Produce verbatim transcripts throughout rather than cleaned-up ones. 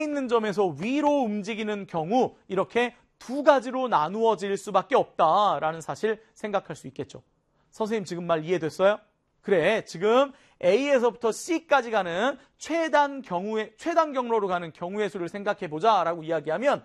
있는 점에서 위로 움직이는 경우 이렇게 두 가지로 나누어질 수밖에 없다라는 사실 생각할 수 있겠죠. 선생님 지금 말 이해됐어요? 그래, 지금 A에서부터 C까지 가는 최단 경우의 최단 경로로 가는 경우의 수를 생각해 보자라고 이야기하면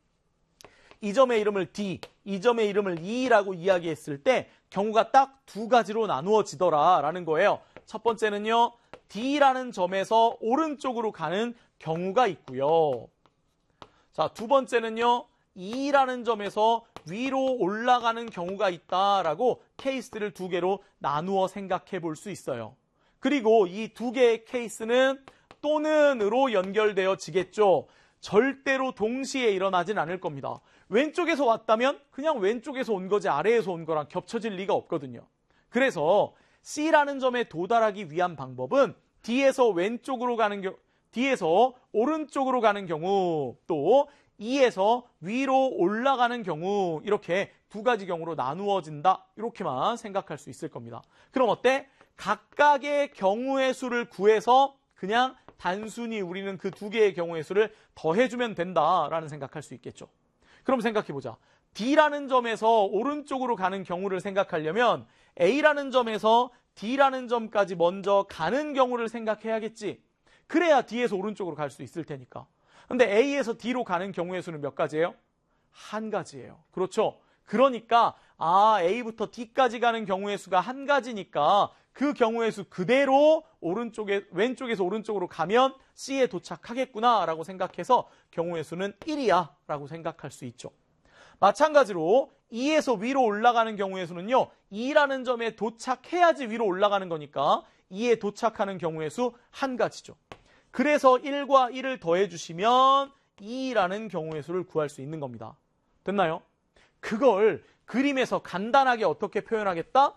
이 점의 이름을 D, 이 점의 이름을 E라고 이야기했을 때 경우가 딱 두 가지로 나누어지더라라는 거예요. 첫 번째는요, D라는 점에서 오른쪽으로 가는 경우가 있고요. 자, 두 번째는요, E라는 점에서 위로 올라가는 경우가 있다라고 케이스를 두 개로 나누어 생각해 볼 수 있어요. 그리고 이 두 개의 케이스는 또는으로 연결되어지겠죠. 절대로 동시에 일어나진 않을 겁니다. 왼쪽에서 왔다면 그냥 왼쪽에서 온 거지 아래에서 온 거랑 겹쳐질 리가 없거든요. 그래서 C라는 점에 도달하기 위한 방법은 D에서 왼쪽으로 가는 경우, D에서 오른쪽으로 가는 경우, 또 E에서 위로 올라가는 경우, 이렇게 두 가지 경우로 나누어진다. 이렇게만 생각할 수 있을 겁니다. 그럼 어때? 각각의 경우의 수를 구해서 그냥 단순히 우리는 그 두 개의 경우의 수를 더해주면 된다라는 생각할 수 있겠죠. 그럼 생각해보자. D라는 점에서 오른쪽으로 가는 경우를 생각하려면 A라는 점에서 D라는 점까지 먼저 가는 경우를 생각해야겠지. 그래야 D에서 오른쪽으로 갈 수 있을 테니까. 근데 A에서 D로 가는 경우의 수는 몇 가지예요? 한 가지예요. 그렇죠? 그러니까 아, A부터 D까지 가는 경우의 수가 한 가지니까 그 경우의 수 그대로 오른쪽에 왼쪽에서 오른쪽으로 가면 C에 도착하겠구나라고 생각해서 경우의 수는 일이야 라고 생각할 수 있죠. 마찬가지로 E에서 위로 올라가는 경우의 수는요, E라는 점에 도착해야지 위로 올라가는 거니까 E에 도착하는 경우의 수 한 가지죠. 그래서 일과 일을 더해주시면 이라는 경우의 수를 구할 수 있는 겁니다. 됐나요? 그걸 그림에서 간단하게 어떻게 표현하겠다?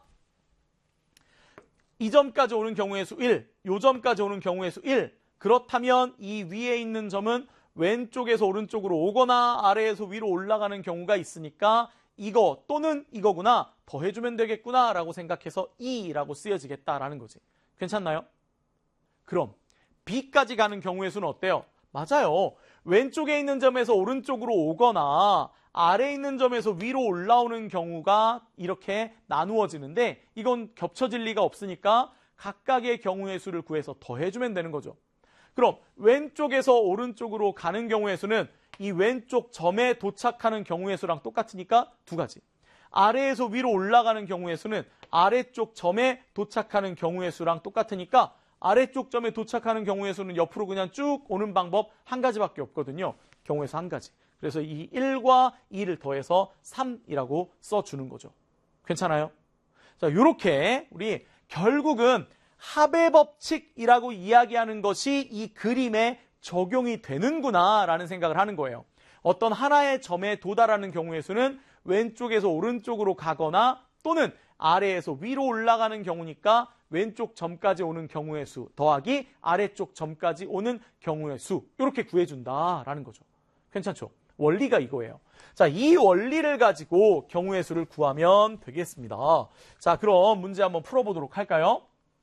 이 점까지 오는 경우의 수 일, 이 점까지 오는 경우의 수 일. 그렇다면 이 위에 있는 점은 왼쪽에서 오른쪽으로 오거나 아래에서 위로 올라가는 경우가 있으니까 이거 또는 이거구나, 더해주면 되겠구나 라고 생각해서 이라고 쓰여지겠다라는 거지. 괜찮나요? 그럼 B까지 가는 경우의 수는 어때요? 맞아요. 왼쪽에 있는 점에서 오른쪽으로 오거나 아래에 있는 점에서 위로 올라오는 경우가 이렇게 나누어지는데 이건 겹쳐질 리가 없으니까 각각의 경우의 수를 구해서 더해주면 되는 거죠. 그럼 왼쪽에서 오른쪽으로 가는 경우의 수는 이 왼쪽 점에 도착하는 경우의 수랑 똑같으니까 두 가지. 아래에서 위로 올라가는 경우의 수는 아래쪽 점에 도착하는 경우의 수랑 똑같으니까 아래쪽 점에 도착하는 경우의 수는 옆으로 그냥 쭉 오는 방법 한 가지밖에 없거든요. 경우의 수 한 가지. 그래서 이 일과 이를 더해서 삼이라고 써주는 거죠. 괜찮아요? 자, 이렇게 우리 결국은 합의 법칙이라고 이야기하는 것이 이 그림에 적용이 되는구나라는 생각을 하는 거예요. 어떤 하나의 점에 도달하는 경우의 수는 왼쪽에서 오른쪽으로 가거나 또는 아래에서 위로 올라가는 경우니까 왼쪽 점까지 오는 경우의 수 더하기 아래쪽 점까지 오는 경우의 수, 이렇게 구해준다라는 거죠. 괜찮죠? 원리가 이거예요. 자, 이 원리를 가지고 경우의 수를 구하면 되겠습니다. 자, 그럼 문제 한번 풀어보도록 할까요?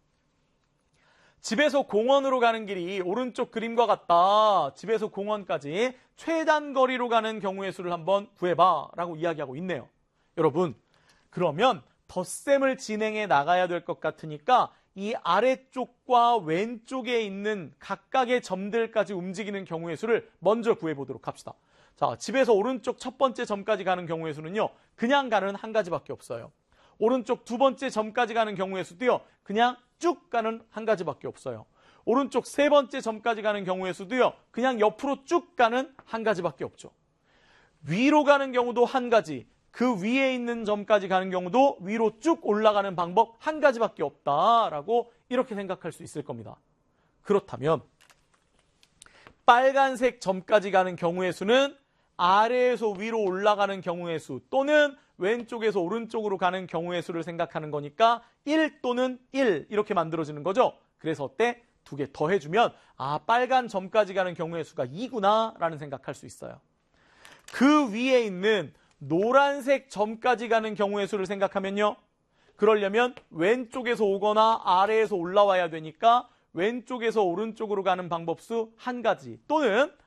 집에서 공원으로 가는 길이 오른쪽 그림과 같다. 집에서 공원까지 최단 거리로 가는 경우의 수를 한번 구해봐 라고 이야기하고 있네요. 여러분, 그러면 덧셈을 진행해 나가야 될 것 같으니까 이 아래쪽과 왼쪽에 있는 각각의 점들까지 움직이는 경우의 수를 먼저 구해보도록 합시다. 자, 집에서 오른쪽 첫 번째 점까지 가는 경우의 수는요, 그냥 가는 한 가지밖에 없어요. 오른쪽 두 번째 점까지 가는 경우의 수도요, 그냥 쭉 가는 한 가지밖에 없어요. 오른쪽 세 번째 점까지 가는 경우의 수도요, 그냥 옆으로 쭉 가는 한 가지밖에 없죠. 위로 가는 경우도 한 가지, 그 위에 있는 점까지 가는 경우도 위로 쭉 올라가는 방법 한 가지밖에 없다라고 이렇게 생각할 수 있을 겁니다. 그렇다면 빨간색 점까지 가는 경우의 수는 아래에서 위로 올라가는 경우의 수 또는 왼쪽에서 오른쪽으로 가는 경우의 수를 생각하는 거니까 일 또는 일 이렇게 만들어지는 거죠. 그래서 어때? 두 개 더해주면 아, 빨간 점까지 가는 경우의 수가 이구나 라는 생각할 수 있어요. 그 위에 있는 노란색 점까지 가는 경우의 수를 생각하면요, 그러려면 왼쪽에서 오거나 아래에서 올라와야 되니까 왼쪽에서 오른쪽으로 가는 방법수 한 가지 또는